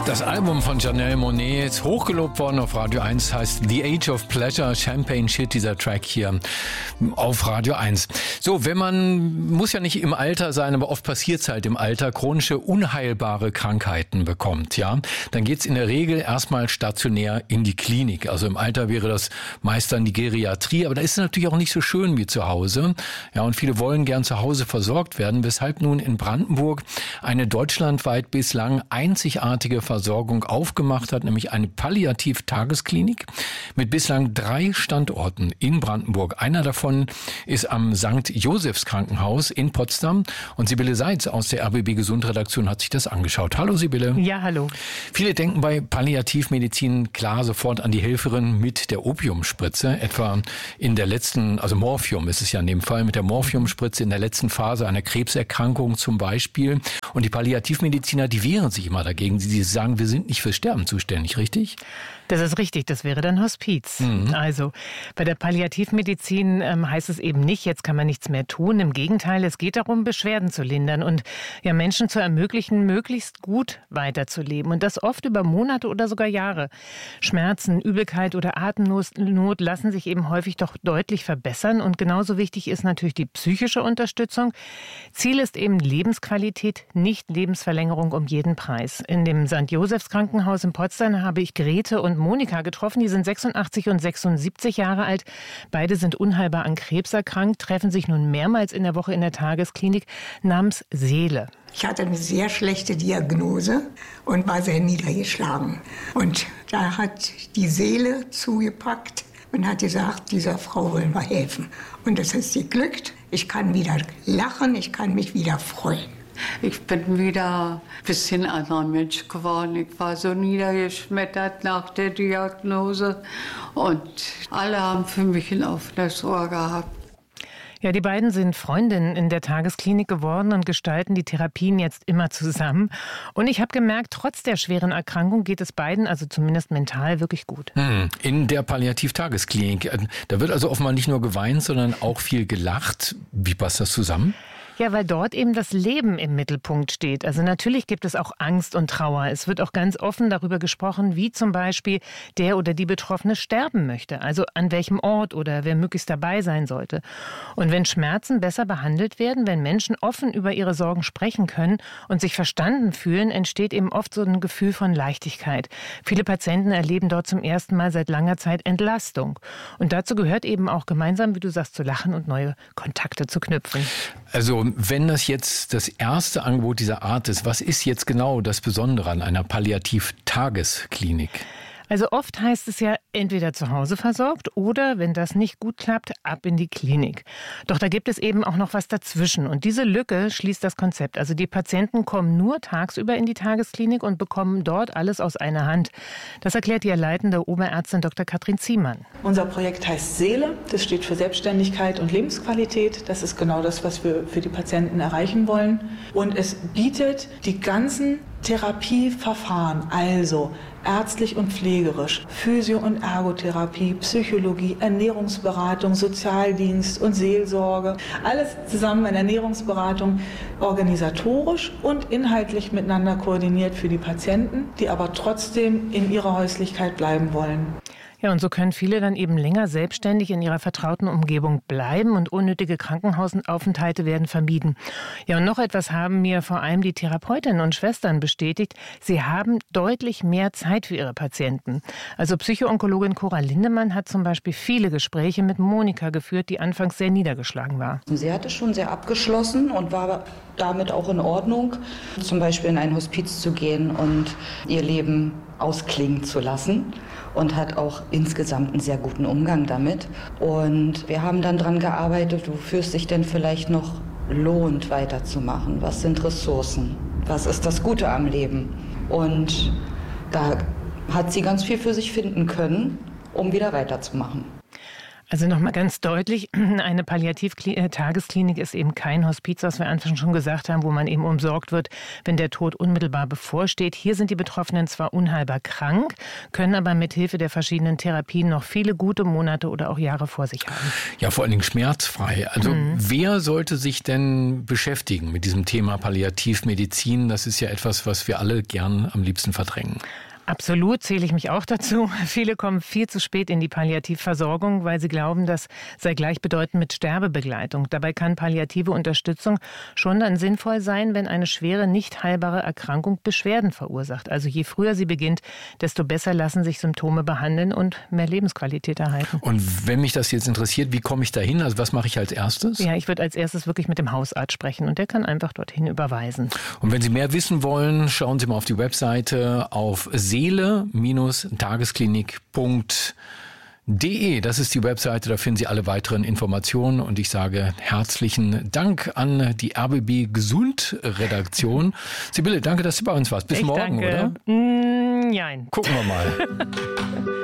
Das Album von Janelle Monáe ist hochgelobt worden auf Radio 1, heißt The Age of Pleasure, Champagne Shit, dieser Track hier auf Radio 1. So, muss ja nicht im Alter sein, aber oft passiert es halt im Alter, chronische, unheilbare Krankheiten bekommt, ja. Dann geht's in der Regel erstmal stationär in die Klinik. Also im Alter wäre das meist dann die Geriatrie, aber da ist es natürlich auch nicht so schön wie zu Hause. Ja, und viele wollen gern zu Hause versorgt werden, weshalb nun in Brandenburg eine deutschlandweit bislang einzigartige Versorgung aufgemacht hat, nämlich eine Palliativ-Tagesklinik mit bislang 3 Standorten in Brandenburg. Einer davon ist am St. Josephs Krankenhaus in Potsdam. Und Sibylle Seitz aus der RBB Gesundredaktion hat sich das angeschaut. Hallo Sibylle. Ja, hallo. Viele denken bei Palliativmedizin klar sofort an die Helferin mit der Opiumspritze, etwa in der letzten, also Morphium ist es ja in dem Fall, mit der Morphiumspritze in der letzten Phase einer Krebserkrankung zum Beispiel. Und die Palliativmediziner, die wehren sich immer dagegen. Sie sagen, wir sind nicht fürs Sterben zuständig, richtig? Das ist richtig, das wäre dann Hospiz. Also bei der Palliativmedizin heißt es eben nicht, jetzt kann man nichts mehr tun. Im Gegenteil, es geht darum, Beschwerden zu lindern und ja, Menschen zu ermöglichen, möglichst gut weiterzuleben. Und das oft über Monate oder sogar Jahre. Schmerzen, Übelkeit oder Atemnot lassen sich eben häufig doch deutlich verbessern. Und genauso wichtig ist natürlich die psychische Unterstützung. Ziel ist eben Lebensqualität, nicht Lebensverlängerung um jeden Preis. In dem St. Josephs Krankenhaus in Potsdam habe ich Grete und Monika getroffen. Die sind 86 und 76 Jahre alt. Beide sind unheilbar an Krebs erkrankt, treffen sich nun mehrmals in der Woche in der Tagesklinik namens Seele. Ich hatte eine sehr schlechte Diagnose und war sehr niedergeschlagen. Und da hat die Seele zugepackt und hat gesagt, dieser Frau wollen wir helfen. Und das ist geglückt. Ich kann wieder lachen, ich kann mich wieder freuen. Ich bin wieder ein bisschen anderer Mensch geworden. Ich war so niedergeschmettert nach der Diagnose und alle haben für mich ein offenes Ohr gehabt. Ja, die beiden sind Freundinnen in der Tagesklinik geworden und gestalten die Therapien jetzt immer zusammen. Und ich habe gemerkt, trotz der schweren Erkrankung geht es beiden, also zumindest mental, wirklich gut. In der Palliativ-Tagesklinik, da wird also offenbar nicht nur geweint, sondern auch viel gelacht. Wie passt das zusammen? Ja, weil dort eben das Leben im Mittelpunkt steht. Also natürlich gibt es auch Angst und Trauer. Es wird auch ganz offen darüber gesprochen, wie zum Beispiel der oder die Betroffene sterben möchte. Also an welchem Ort oder wer möglichst dabei sein sollte. Und wenn Schmerzen besser behandelt werden, wenn Menschen offen über ihre Sorgen sprechen können und sich verstanden fühlen, entsteht eben oft so ein Gefühl von Leichtigkeit. Viele Patienten erleben dort zum ersten Mal seit langer Zeit Entlastung. Und dazu gehört eben auch gemeinsam, wie du sagst, zu lachen und neue Kontakte zu knüpfen. Also wenn das jetzt das erste Angebot dieser Art ist, was ist jetzt genau das Besondere an einer Palliativ-Tagesklinik? Also oft heißt es ja, entweder zu Hause versorgt oder, wenn das nicht gut klappt, ab in die Klinik. Doch da gibt es eben auch noch was dazwischen. Und diese Lücke schließt das Konzept. Also die Patienten kommen nur tagsüber in die Tagesklinik und bekommen dort alles aus einer Hand. Das erklärt die leitende Oberärztin Dr. Katrin Ziemann. Unser Projekt heißt Seele. Das steht für Selbstständigkeit und Lebensqualität. Das ist genau das, was wir für die Patienten erreichen wollen. Und es bietet die ganzen Therapieverfahren, also ärztlich und pflegerisch, Physio- und Ergotherapie, Psychologie, Ernährungsberatung, Sozialdienst und Seelsorge, alles zusammen in Ernährungsberatung, organisatorisch und inhaltlich miteinander koordiniert für die Patienten, die aber trotzdem in ihrer Häuslichkeit bleiben wollen. Ja, und so können viele dann eben länger selbstständig in ihrer vertrauten Umgebung bleiben und unnötige Krankenhausaufenthalte werden vermieden. Ja, und noch etwas haben mir vor allem die Therapeutinnen und Schwestern bestätigt. Sie haben deutlich mehr Zeit für ihre Patienten. Also Psychoonkologin Cora Lindemann hat zum Beispiel viele Gespräche mit Monika geführt, die anfangs sehr niedergeschlagen war. Sie hatte schon sehr abgeschlossen und war damit auch in Ordnung, zum Beispiel in ein Hospiz zu gehen und ihr Leben ausklingen zu lassen. Und hat auch insgesamt einen sehr guten Umgang damit. Und wir haben dann daran gearbeitet, wofür es sich denn vielleicht noch lohnt, weiterzumachen. Was sind Ressourcen? Was ist das Gute am Leben? Und da hat sie ganz viel für sich finden können, um wieder weiterzumachen. Also nochmal ganz deutlich, eine Palliativ-Tagesklinik ist eben kein Hospiz, was wir anfangs schon gesagt haben, wo man eben umsorgt wird, wenn der Tod unmittelbar bevorsteht. Hier sind die Betroffenen zwar unheilbar krank, können aber mit Hilfe der verschiedenen Therapien noch viele gute Monate oder auch Jahre vor sich haben. Ja, vor allen Dingen schmerzfrei. Also wer sollte sich denn beschäftigen mit diesem Thema Palliativmedizin? Das ist ja etwas, was wir alle gern am liebsten verdrängen. Absolut, zähle ich mich auch dazu. Viele kommen viel zu spät in die Palliativversorgung, weil sie glauben, das sei gleichbedeutend mit Sterbebegleitung. Dabei kann palliative Unterstützung schon dann sinnvoll sein, wenn eine schwere, nicht heilbare Erkrankung Beschwerden verursacht. Also je früher sie beginnt, desto besser lassen sich Symptome behandeln und mehr Lebensqualität erhalten. Und wenn mich das jetzt interessiert, wie komme ich da hin? Also was mache ich als erstes? Ja, ich würde als erstes wirklich mit dem Hausarzt sprechen und der kann einfach dorthin überweisen. Und wenn Sie mehr wissen wollen, schauen Sie mal auf die Webseite auf seele-tagesklinik.de. Das ist die Webseite, da finden Sie alle weiteren Informationen und ich sage herzlichen Dank an die RBB Gesund Redaktion. Sibylle, danke, dass du bei uns warst. Bis morgen, danke. oder? Nein. Gucken wir mal.